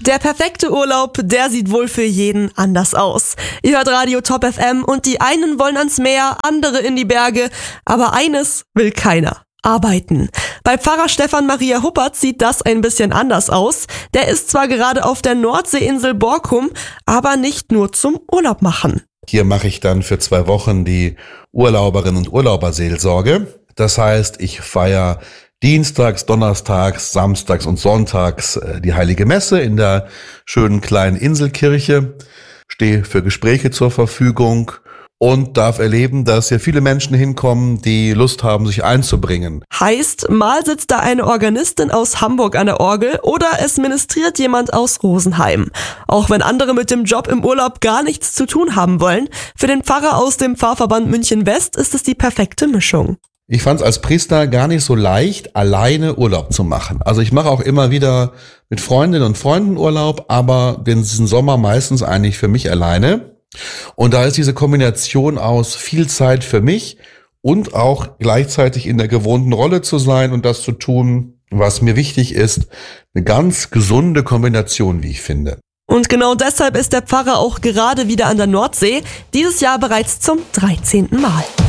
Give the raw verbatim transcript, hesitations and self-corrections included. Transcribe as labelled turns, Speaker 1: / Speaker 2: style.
Speaker 1: Der perfekte Urlaub, der sieht wohl für jeden anders aus. Ihr hört Radio Top F M und die einen wollen ans Meer, andere in die Berge, aber eines will keiner: arbeiten. Bei Pfarrer Stefan Maria Huppert sieht das ein bisschen anders aus. Der ist zwar gerade auf der Nordseeinsel Borkum, aber nicht nur zum Urlaub machen.
Speaker 2: Hier mache ich dann für zwei Wochen die Urlauberinnen und Urlauberseelsorge. Das heißt, ich feiere dienstags, donnerstags, samstags und sonntags die Heilige Messe in der schönen kleinen Inselkirche, stehe für Gespräche zur Verfügung und darf erleben, dass hier viele Menschen hinkommen, die Lust haben, sich einzubringen.
Speaker 1: Heißt, mal sitzt da eine Organistin aus Hamburg an der Orgel oder es ministriert jemand aus Rosenheim. Auch wenn andere mit dem Job im Urlaub gar nichts zu tun haben wollen, für den Pfarrer aus dem Pfarrverband München West ist es die perfekte Mischung.
Speaker 2: Ich fand es als Priester gar nicht so leicht, alleine Urlaub zu machen. Also ich mache auch immer wieder mit Freundinnen und Freunden Urlaub, aber diesen Sommer meistens eigentlich für mich alleine. Und da ist diese Kombination aus viel Zeit für mich und auch gleichzeitig in der gewohnten Rolle zu sein und das zu tun, was mir wichtig ist, eine ganz gesunde Kombination, wie ich finde.
Speaker 1: Und genau deshalb ist der Pfarrer auch gerade wieder an der Nordsee, dieses Jahr bereits zum dreizehnten Mal.